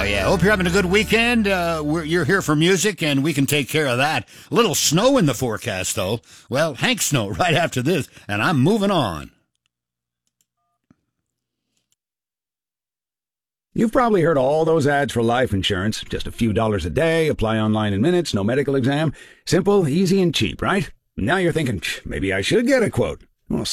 yeah. Hope you're having a good weekend. You're here for music, and we can take care of that. A little snow in the forecast, though. Well, Hank Snow right after this, and I'm moving on. You've probably heard all those ads for life insurance. Just a few dollars a day, apply online in minutes, no medical exam. Simple, easy, and cheap, right? Now you're thinking, maybe I should get a quote. Well,